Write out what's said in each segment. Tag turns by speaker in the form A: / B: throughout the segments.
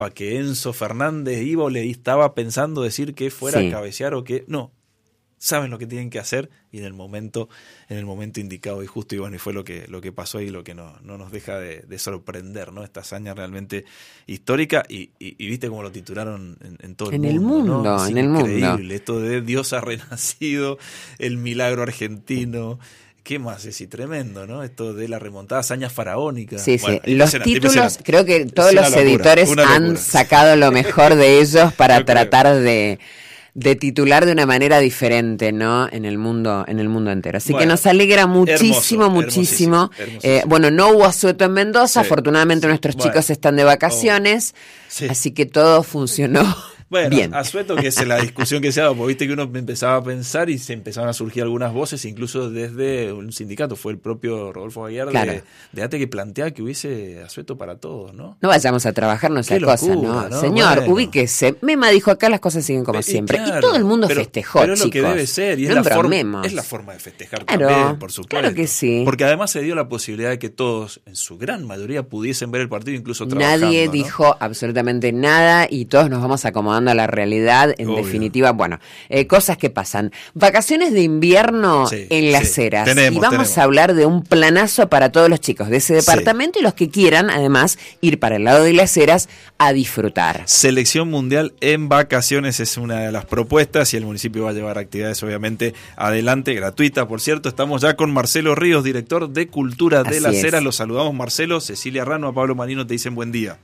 A: que Enzo Fernández iba o le estaba pensando decir que fuera a cabecear o que no. Saben lo que tienen que hacer y en el momento indicado y justo, y bueno, y fue lo que pasó y lo que no nos deja de sorprender, ¿no? Esta hazaña realmente histórica y viste cómo lo titularon en todo el mundo, ¿no? Es increíble, esto de Dios ha renacido, el milagro argentino. ¿Qué más? Es tremendo, ¿no? Esto de la remontada, hazaña faraónica. Sí, bueno, los títulos, creo que todos los editores han sacado lo mejor de ellos para tratar de titular de una manera diferente, ¿no? En el mundo entero. Así que nos alegra muchísimo. Hermosísimo. Bueno, no hubo asueto en Mendoza, afortunadamente nuestros chicos están de vacaciones, así que todo funcionó. Bueno, bien. Asueto, que es la discusión que se ha dado, porque viste que uno empezaba a pensar y se empezaron a surgir algunas voces, incluso desde un sindicato, fue el propio Rodolfo Aguiar de ATE que planteaba que hubiese asueto para todos, ¿no? No vayamos a trabajar, no sea cosa, ¿no? Señor, ubíquese. Mema dijo acá las cosas siguen como siempre. Claro, y todo el mundo festejó, pero chicos. Pero es lo que debe ser, y es la forma de festejar también, por supuesto. Claro que sí. Porque además se dio la posibilidad de que todos, en su gran mayoría, pudiesen ver el partido, incluso trabajando. Nadie dijo absolutamente nada y todos nos vamos acomodando a la realidad, en definitiva, bueno, cosas que pasan. Vacaciones de invierno en Las Heras. Y vamos a hablar de un planazo para todos los chicos de ese departamento y los que quieran, además, ir para el lado de Las Heras a disfrutar. Selección Mundial en vacaciones es una de las propuestas y el municipio va a llevar actividades, obviamente, adelante, gratuita, por cierto. Estamos ya con Marcelo Ríos, director de Cultura de Las Heras. Los saludamos, Marcelo. Cecilia Rano, a Pablo Marino te dicen buen día.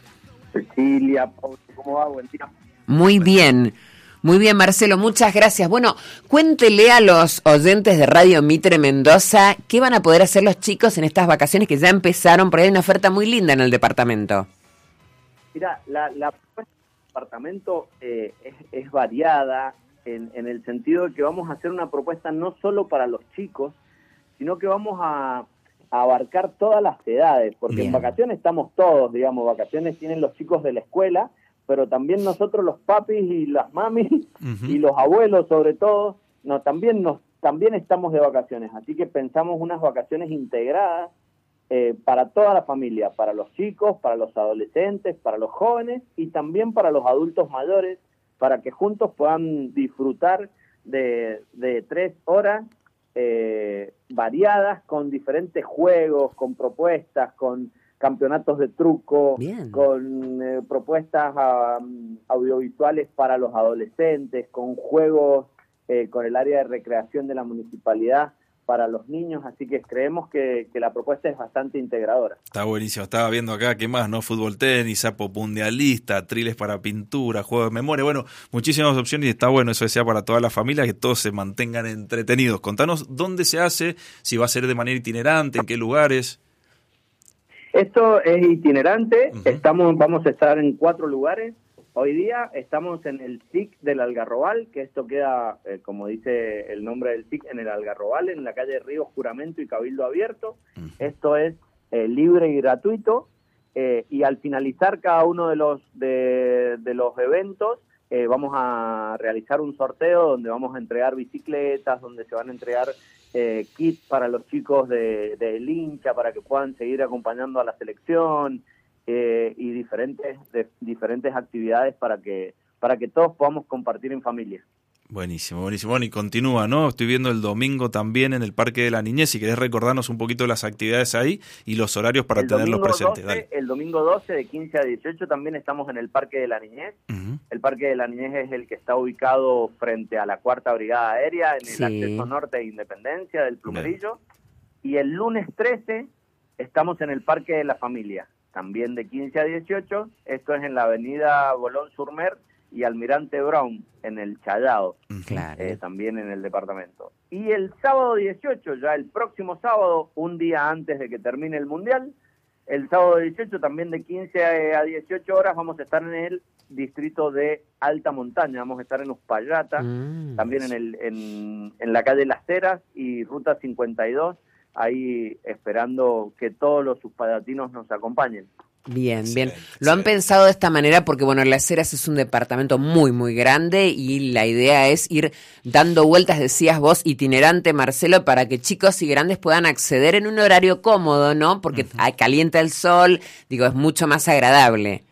B: Cecilia, Pablo, ¿cómo va? Buen día.
C: Muy bien, Marcelo, muchas gracias. Bueno, cuéntele a los oyentes de Radio Mitre Mendoza qué van a poder hacer los chicos en estas vacaciones que ya empezaron, porque hay una oferta muy linda en el departamento.
B: Mira, la propuesta del departamento es variada en el sentido de que vamos a hacer una propuesta no solo para los chicos, sino que vamos a abarcar todas las edades, porque en vacaciones estamos todos, digamos, vacaciones tienen los chicos de la escuela, pero también nosotros los papis y las mamis y los abuelos sobre todo, también estamos de vacaciones, así que pensamos unas vacaciones integradas para toda la familia, para los chicos, para los adolescentes, para los jóvenes y también para los adultos mayores, para que juntos puedan disfrutar de 3 horas variadas, con diferentes juegos, con propuestas, con campeonatos de truco, con propuestas audiovisuales para los adolescentes, con juegos con el área de recreación de la municipalidad para los niños, así que creemos que la propuesta es bastante integradora.
A: Está buenísimo, estaba viendo acá, ¿qué más? ¿No? Fútbol, tenis, sapo mundialista, triles para pintura, juego de memoria, bueno, muchísimas opciones y está bueno, eso decía para toda la familia, que todos se mantengan entretenidos. Contanos dónde se hace, si va a ser de manera itinerante, en qué lugares.
B: Esto es itinerante, vamos a estar en 4 lugares. Hoy día estamos en el SIC del Algarrobal, que esto queda, como dice el nombre del SIC, en el Algarrobal, en la calle Río Juramento y Cabildo Abierto. Esto es libre y gratuito, y al finalizar cada uno de los eventos, vamos a realizar un sorteo donde vamos a entregar bicicletas, donde se van a entregar kits para los chicos del hincha para que puedan seguir acompañando a la selección, y diferentes actividades para que todos podamos compartir en familia.
A: Buenísimo. Bueno, y continúa, ¿no? Estoy viendo el domingo también en el Parque de la Niñez. Si querés recordarnos un poquito las actividades ahí y los horarios para tenerlos presentes. Dale.
B: El domingo 12 de 15 a 18 también estamos en el Parque de la Niñez. El Parque de la Niñez es el que está ubicado frente a la 4ª Brigada Aérea, en el acceso norte de Independencia del Plumerillo. Y el lunes 13 estamos en el Parque de la Familia, también de 15 a 18. Esto es en la avenida Bolón-Surmer y Almirante Brown, en el Challado, también en el departamento. Y el sábado 18, ya el próximo sábado, un día antes de que termine el Mundial, el sábado 18 también de 15 a 18 horas vamos a estar en el distrito de Alta Montaña, vamos a estar en Uspallata, también en la calle Las Heras y Ruta 52, ahí esperando que todos los uspallatinos nos acompañen.
C: Bien. Lo han pensado de esta manera porque, bueno, Las Heras es un departamento muy, muy grande y la idea es ir dando vueltas, decías vos, itinerante, Marcelo, para que chicos y grandes puedan acceder en un horario cómodo, ¿no? Porque calienta el sol, es mucho más agradable.